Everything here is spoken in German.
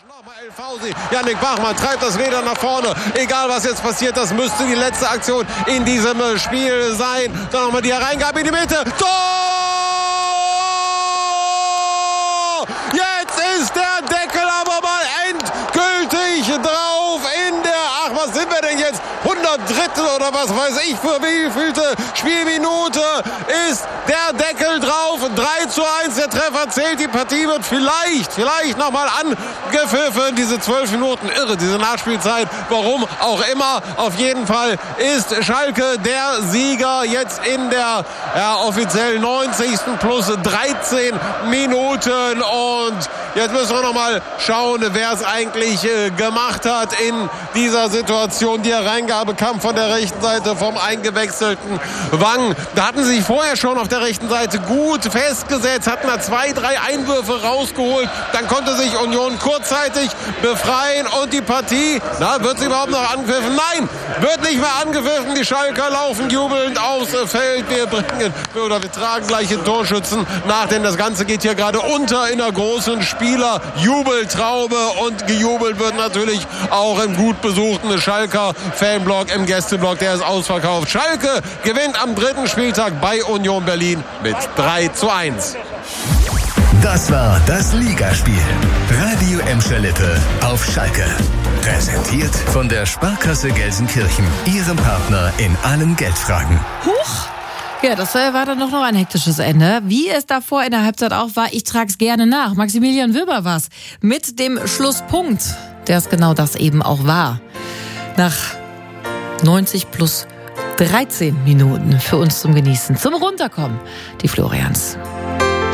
Nochmal El Fausi. Yannick Bachmann treibt das Leder nach vorne. Egal was jetzt passiert, das müsste die letzte Aktion in diesem Spiel sein. Dann nochmal die Hereingabe in die Mitte. Tor! Jetzt ist der Deckel aber mal endgültig drauf in der, was sind wir denn jetzt? 103. oder was weiß ich für wie vielte Spielminute ist der Deckel drauf. 3:1, der Treffer zählt, die Partie wird vielleicht nochmal angepfiffen. Diese 12 Minuten, irre, diese Nachspielzeit, warum auch immer. Auf jeden Fall ist Schalke der Sieger jetzt in der offiziell 90. plus 13 Minuten. Und jetzt müssen wir nochmal schauen, wer es eigentlich gemacht hat in dieser Situation. Die Hereingabe kam von der rechten Seite vom eingewechselten Wang. Da hatten sie sich vorher schon auf der rechten Seite gut festgesetzt, hatten da 2, 3 Einwürfe rausgeholt. Dann konnte sich Union kurzzeitig befreien und die Partie, wird sie überhaupt noch angepfiffen? Nein, wird nicht mehr angepfiffen. Die Schalker laufen jubelnd aufs Feld. Wir tragen gleich den Torschützen nach, denn das Ganze geht hier gerade unter in der großen Spieler-Jubeltraube und gejubelt wird natürlich auch im gut besuchten Schalker Fanblock im Gästeblock. Der ist ausverkauft. Schalke gewinnt am 3. Spieltag bei Union Berlin mit 3:1. Das war das Ligaspiel. Radio Emscher Lippe auf Schalke. Präsentiert von der Sparkasse Gelsenkirchen. Ihrem Partner in allen Geldfragen. Huch! Ja, das war dann noch ein hektisches Ende. Wie es davor in der Halbzeit auch war, ich trage es gerne nach. Maximilian Wilber war's mit dem Schlusspunkt, der es genau das eben auch war. Nach 90 plus 13 Minuten für uns zum Genießen, zum Runterkommen, die Florians.